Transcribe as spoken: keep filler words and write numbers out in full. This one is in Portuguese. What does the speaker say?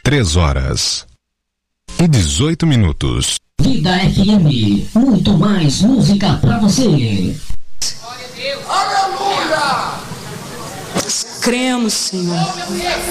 três horas e dezoito minutos. Vida F M, muito mais música pra você. Aleluia! Cremos, Senhor.